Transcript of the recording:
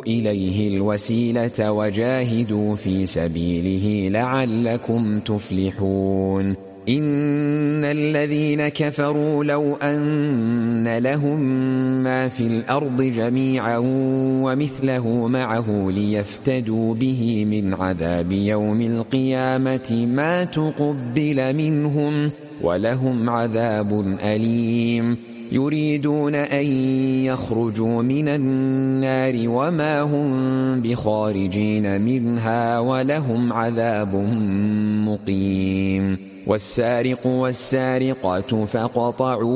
ابتغوا إليه الوسيلة وجاهدوا في سبيله لعلكم تفلحون إن الذين كفروا لو أن لهم ما في الأرض جميعا ومثله معه ليفتدوا به من عذاب يوم القيامة ما تقبل منهم ولهم عذاب أليم يريدون أن يخرجوا من النار وما هم بخارجين منها ولهم عذاب مقيم والسارق والسارقة فاقطعوا